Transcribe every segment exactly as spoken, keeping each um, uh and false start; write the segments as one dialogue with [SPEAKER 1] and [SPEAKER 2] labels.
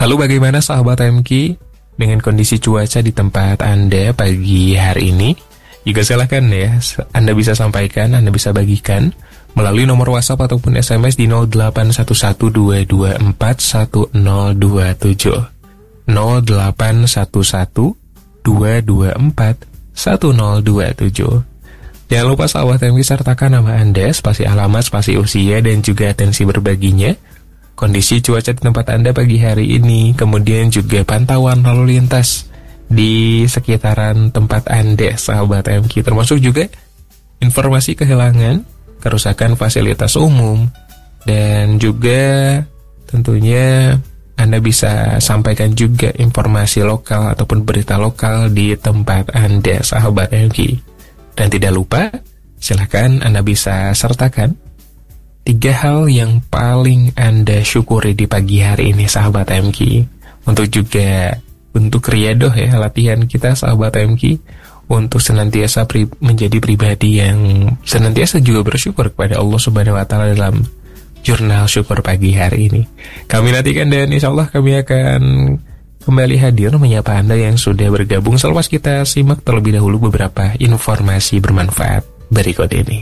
[SPEAKER 1] Lalu bagaimana sahabat M K dengan kondisi cuaca di tempat Anda pagi hari ini? Juga silahkan ya, Anda bisa sampaikan, Anda bisa bagikan melalui nomor WhatsApp ataupun S M S di nol delapan satu satu dua dua empat satu nol dua tujuh nol delapan satu satu dua dua empat satu nol dua tujuh. Jangan lupa sahabat M K sertakan nama Anda, spasi alamat, spasi usia, dan juga atensi berbaginya, kondisi cuaca di tempat Anda pagi hari ini, kemudian juga pantauan lalu lintas di sekitaran tempat Anda, sahabat M K, termasuk juga informasi kehilangan, kerusakan fasilitas umum, dan juga tentunya Anda bisa sampaikan juga informasi lokal ataupun berita lokal di tempat Anda, sahabat M K. Dan tidak lupa, silakan Anda bisa sertakan tiga hal yang paling Anda syukuri di pagi hari ini, sahabat M K, untuk juga bentuk riadoh ya, latihan kita sahabat M K untuk senantiasa pri- menjadi pribadi yang senantiasa juga bersyukur kepada Allah Subhanahu wa taala dalam jurnal syukur pagi hari ini. Kami nantikan dan insya Allah kami akan kembali hadir menyapa Anda yang sudah bergabung. Selepas kita simak terlebih dahulu beberapa informasi bermanfaat berikut ini.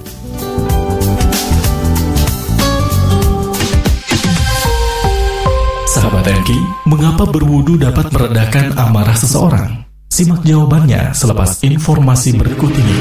[SPEAKER 2] Sahabat M K, mengapa berwudu dapat meredakan amarah seseorang? Simak jawabannya selepas informasi berikut ini.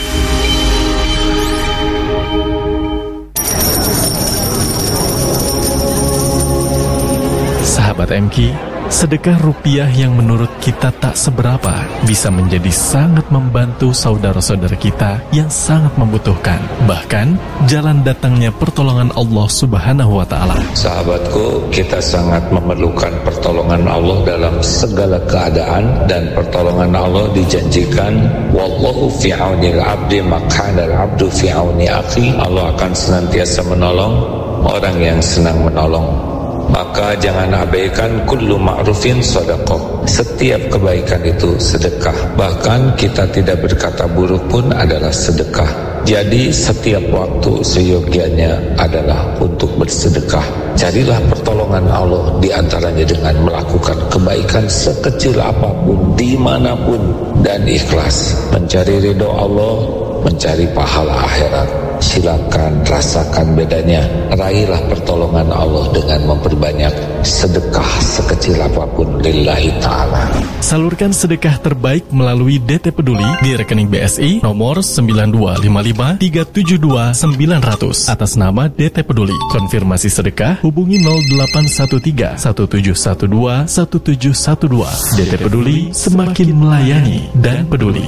[SPEAKER 2] Sahabat M K, sedekah rupiah yang menurut kita tak seberapa bisa menjadi sangat membantu saudara-saudara kita yang sangat membutuhkan. Bahkan, jalan datangnya pertolongan Allah Subhanahu wa taala.
[SPEAKER 3] Sahabatku, kita sangat memerlukan pertolongan Allah dalam segala keadaan, dan pertolongan Allah dijanjikan, wallahu fi aunil abdi makana al-abdu fi auni akhi. Allah akan senantiasa menolong orang yang senang menolong. Maka jangan abaikan kullu ma'rufin sedekah. Setiap kebaikan itu sedekah. Bahkan kita tidak berkata buruk pun adalah sedekah. Jadi setiap waktu seyogianya adalah untuk bersedekah. Carilah pertolongan Allah di antaranya dengan melakukan kebaikan sekecil apapun, dimanapun, dan ikhlas. Mencari ridho Allah, mencari pahala akhirat. Silakan rasakan bedanya. Raihlah pertolongan Allah dengan memperbanyak sedekah sekecil apapun lillahi ta'ala.
[SPEAKER 2] Salurkan sedekah terbaik melalui D T Peduli di rekening B S I nomor sembilan dua lima lima tiga tujuh dua sembilan nol nol atas nama D T Peduli. Konfirmasi sedekah hubungi nol delapan satu tiga satu tujuh satu dua satu tujuh satu dua. D T Peduli, semakin melayani dan peduli.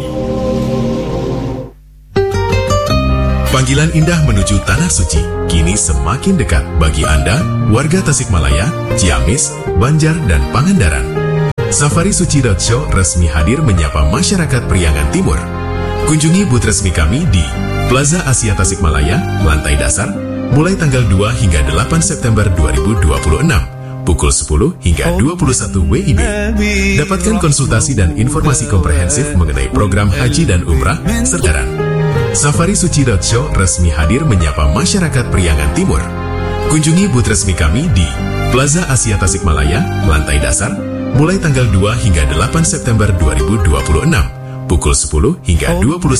[SPEAKER 4] Panggilan indah menuju Tanah Suci kini semakin dekat bagi Anda, warga Tasikmalaya, Ciamis, Banjar, dan Pangandaran. Safari Suci Roadshow resmi hadir menyapa masyarakat Priangan Timur. Kunjungi booth resmi kami di Plaza Asia Tasikmalaya, lantai dasar, mulai tanggal dua hingga delapan September dua ribu dua puluh enam, pukul sepuluh hingga dua puluh satu W I B. Dapatkan konsultasi dan informasi komprehensif mengenai program haji dan umrah serta Safari Suci Roadshow resmi hadir menyapa masyarakat Priangan Timur. Kunjungi booth resmi kami di Plaza Asia Tasikmalaya, lantai dasar, mulai tanggal dua hingga delapan September dua ribu dua puluh enam, pukul sepuluh hingga dua puluh